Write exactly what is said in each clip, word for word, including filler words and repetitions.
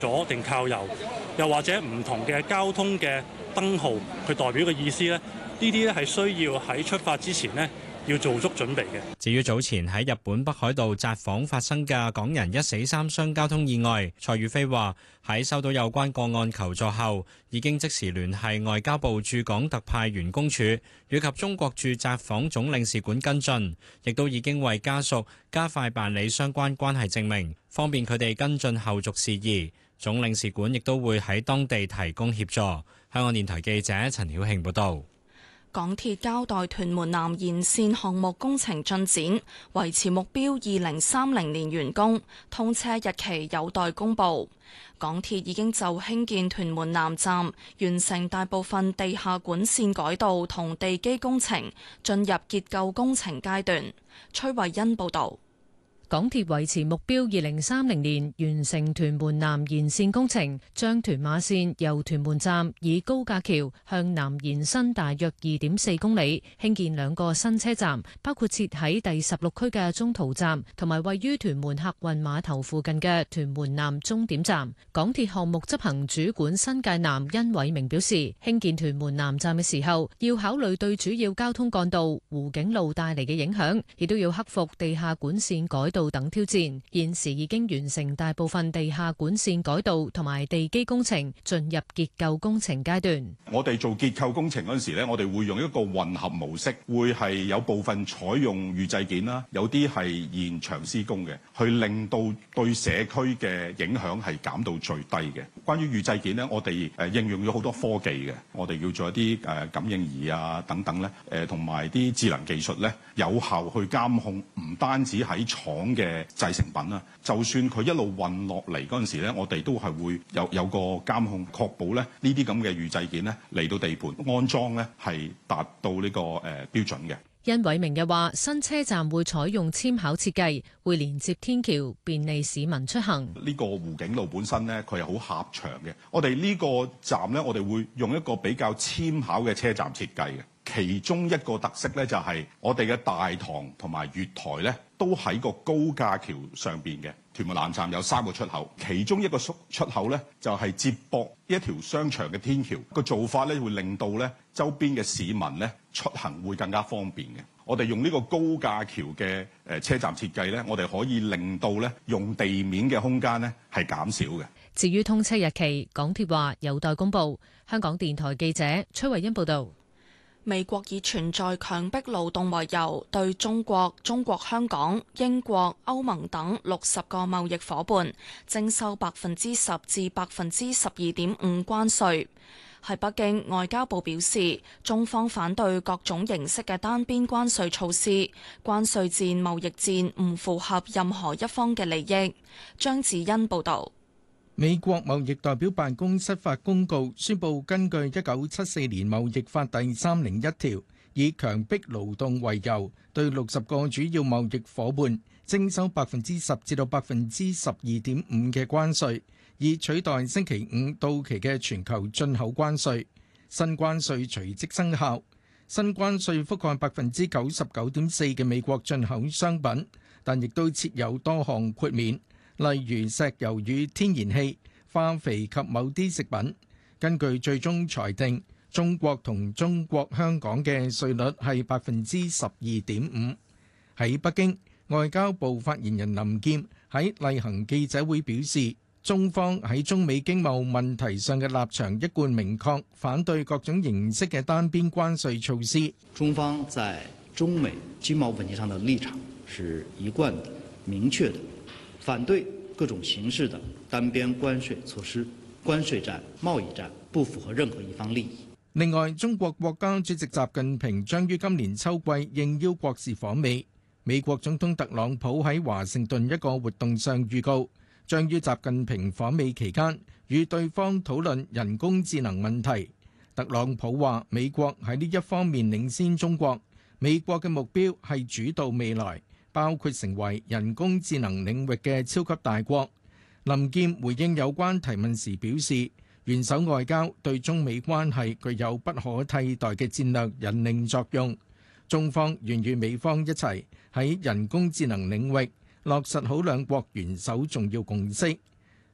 左定靠右，又或者唔同嘅交通嘅燈號，佢代表嘅意思咧，呢啲咧係需要喺出發之前咧要做足準備嘅。 至於早前喺日本北海道札幌發生嘅港人一死三傷交通意外，蔡宇飛話喺收到有關個案求助後，已經即時聯繫外交部駐港特派員公署以及中國駐札幌總領事館跟進，亦都已經為家屬加快辦理相關關係證明，方便佢哋跟進後續事宜。總領事館亦都會喺當地提供協助。香港電台記者陳曉慶報道。 港鐵交代屯門南延線項目工程進展，維持目標二零三零年完工，通車日期有待公佈。港鐵已經就興建屯門南站完成大部分地下管線改道同地基工程，進入結構工程階段。崔慧欣報導。 港鐵維持目標，二零三零年完成屯門南延線工程，將屯馬線由屯門站以高架橋向南延伸大約二點四公里，興建兩個新車站，包括設喺第十六區嘅中途站，同埋位於屯門客運碼頭附近嘅屯門南終點站。港鐵項目執行主管新界南殷偉明表示，興建屯門南站嘅時候，要考慮對主要交通幹道湖景路帶嚟嘅影響，亦都要克服地下管線改道等挑戰，現時已經完成大部分地下管線改道同埋地基工程，進入結構工程階段。 我哋做結構工程嗰陣時咧，我哋會用一個混合模式，會係有部分採用預製件啦，有啲係現場施工嘅，去令到對社區嘅影響係減到最低嘅。關於預製件咧，我哋誒應用咗好多科技嘅，我哋要做一啲誒感應儀啊等等咧，誒同埋啲智能技術咧，有效去監控，唔單止喺廠嘅製成品啦，就算佢一路運落嚟嗰陣時咧，我哋都係會有有個監控，確保咧呢啲咁嘅預製件咧嚟到地盤安裝咧係達到呢個誒標準嘅。 殷偉明又話：新車站會採用纖巧設計，會連接天橋，便利市民出行。 呢個湖景路本身咧，佢係好狹長嘅。我哋呢個站咧，我哋會用一個比較纖巧嘅車站設計嘅。其中一個特色咧，就係我哋嘅大堂同埋月台咧，都喺個高架橋上邊嘅。屯門南站有三個出口，其中一個出出口咧，就係接駁一條商場嘅天橋。個做法咧，會令到咧周邊嘅市民咧出行會更加方便嘅。我哋用呢個高架橋嘅誒車站設計咧，我哋可以令到咧用地面嘅空間咧係減少嘅。 至於通車日期，港鐵話有待公佈。香港電台記者崔慧欣報道。 美國以存在強迫勞動為由，對中國、中國香港、英國、歐盟等六十個貿易夥伴徵收百分之十至百分之十二點五關稅。喺北京，外交部表示，中方反對各種形式嘅單邊關稅措施，關稅戰、貿易戰唔符合任何一方嘅利益。張子欣報導。 美國貿易代表辦公室發公告宣布，根據一九七四年貿易法第三零一條，以強迫勞動為由，對六十個主要貿易夥伴徵收百分之十至到百分之十二點五嘅關稅，以取代星期五到期嘅全球進口關稅。新關稅隨即生效，新關稅覆蓋百分之九十九點四嘅美國進口商品，但亦都設有多項豁免。例如石油與天然氣、化肥及某啲食品。根據最終裁定，中國同中國香港嘅稅率係百分之十二點五。喺北京，外交部發言人林劍喺例行記者會表示，中方喺中美經貿問題上嘅立場一貫明確，反對各種形式嘅單邊關稅措施。 中方在中美經貿問題上的立場是一貫的、明確的。反對各種形式的單邊關稅措施，關稅戰、貿易戰不符合任何一方利益。 另外，中國國家主席習近平將於今年秋季應邀國事訪美。美國總統特朗普喺華盛頓一個活動上預告，將於習近平訪美期間與對方討論人工智能問題。特朗普話：美國喺呢一方面領先中國，美國嘅目標係主導未來，包括成為人工智能領域嘅超級大國。林劍回應有關提問時表示，元首外交對中美關係具有不可替代嘅戰略引領作用。中方願與美方一齊喺人工智能領域落實好兩國元首重要共識。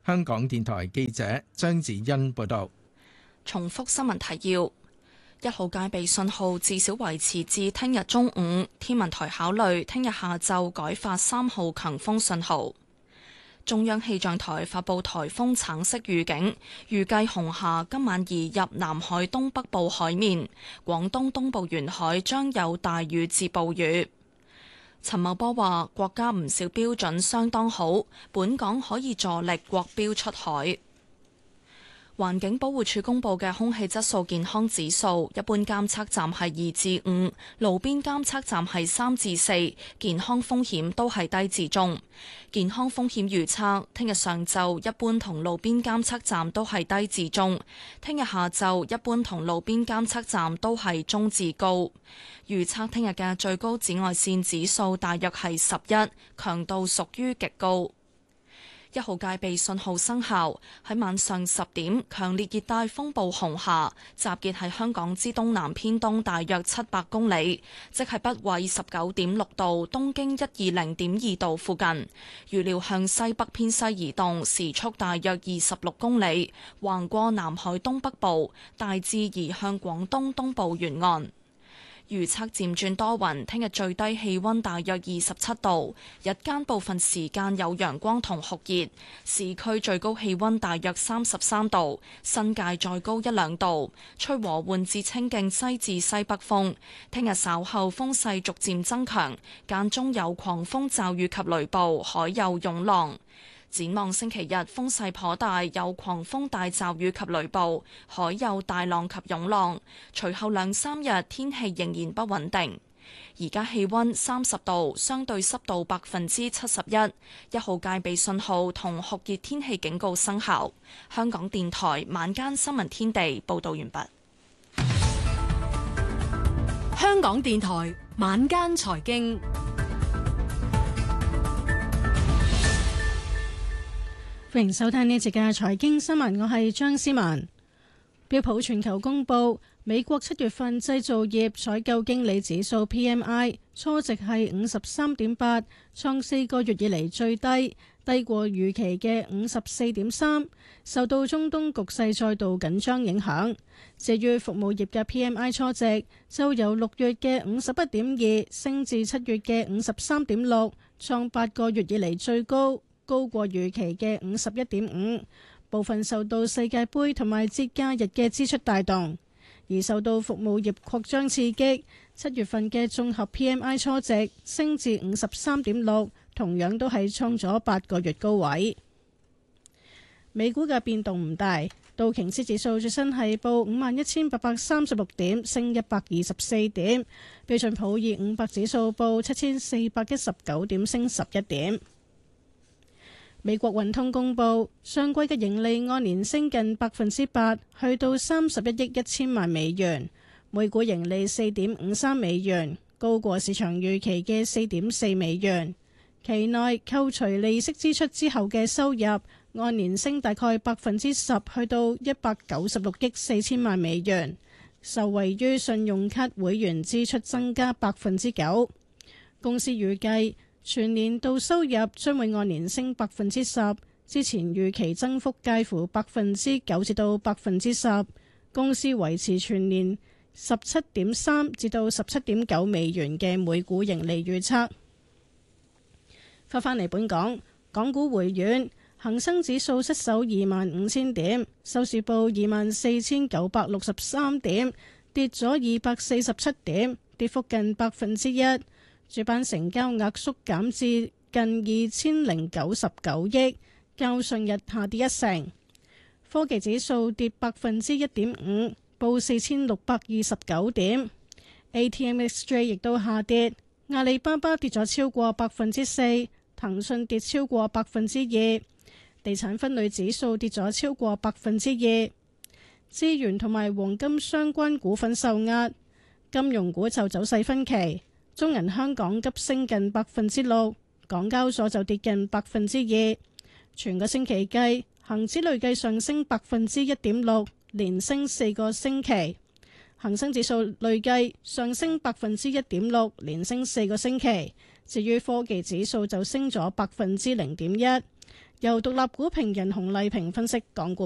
香港電台記者張子欣報道。 重複新聞提要：一號戒備信號至少維持至聽日中午。天文台考慮聽日下晝改發三號強風信號。中央氣象台發布颱風橙色預警，預計紅霞今晚移入南海東北部海面，廣東東部沿海將有大雨至暴雨。陳茂波話：國家唔少標準相當好，本港可以助力國標出海。環境保護署公布嘅空氣質素健康指數，一般監測站係二至五，路邊監測站係三至四，健康風險都係低至中。健康風險預測，聽日上晝一般同路邊監測站都係低至中，聽日下晝一般同路邊監測站都係中至高。預測聽日嘅最高紫外線指數大約係十一，強度屬於極高。一號戒備信號生效，喺晚上十點，強烈熱帶風暴紅霞集結喺香港之東南偏東大約七百公里，即係北緯十九點六度、東經一二零點二度附近。預料向西北偏西移動，時速大約二十六公里，橫過南海東北部，大致移向廣東東部沿岸。預測漸轉多雲，聽日最低氣溫大約二十七度，日間部分時間有陽光同酷熱，市區最高氣溫大約三十三度，新界再高一兩度，吹和緩至清勁西至西北風。聽日稍後風勢逐漸增強，間中有狂風驟雨及雷暴，海有湧浪。展望星期日風勢頗大，有狂風大驟雨及雷暴，海有大浪及湧浪。隨後兩三日天氣仍然不穩定。而家氣溫三十度，相對濕度百分之七十一，一號戒備信號同酷熱天氣警告生效。香港電台晚間新聞天地報道完畢。 香港電台晚間財經。 歡迎收聽呢一節嘅財經新聞，我係張思文。標普全球公布美國七月份製造業採購經理指數 P M I 初值係五十三點八，創四個月以嚟最低，低過預期嘅五十四點三，受到中東局勢再度緊張影響。至於服務業嘅 P M I 初值就由六月嘅五十一點二升至七月嘅五十三點六，創八個月以嚟最高，高過預期嘅五十一點五，部分受到世界盃同埋節假日嘅支出帶動，而受到服務業擴張刺激，七月份嘅綜合 P M I 初值升至五十三點六，同樣都係創咗八個月高位。美股嘅變動唔大，道瓊斯指數最新係報五萬一千八百三十六點，升一百二十四點；標準普爾五百指數報七千四百一十九點，升十一點。美國運通公布上季嘅盈利按年升近百分之八，去到三十一億一千萬美元，每股盈利四點五三美元，高過市場預期嘅四點四美元。期內扣除利息支出之後嘅收入按年升大概百分之十，去到一百九十六億四千萬美元，受惠於信用卡會員支出增加百分之九。公司預計全年度收入將會按年升百分之十，之前預期增幅介乎百分之九至到百分之十。公司維持全年十七點三至到十七點九美元嘅每股盈利預測。翻返嚟本港，港股回軟，恒生指數失守二萬五千點，收市報二萬四千九百六十三點，跌咗二百四十七點，跌幅近百分之一。主板成交額縮減至近二千零九十九億，較上日下跌一成。科技指數跌百分之一點五，報四千六百二十九點。A T M X J 亦都下跌，阿里巴巴跌咗超過百分之四，騰訊跌超過百分之二。地產分類指數跌咗超過百分之二。資源同埋黃金相關股份受壓，金融股就走勢分歧。中銀香港急升近百分之六，港交所就跌近百分之二。全個星期計，恒指累計上升百分之一點六，連升四個星期。恒生指數累計上升百分之一點六，連升四個星期。至於科技指數就升咗百分之零點一。 由獨立股評人洪麗萍分析港股。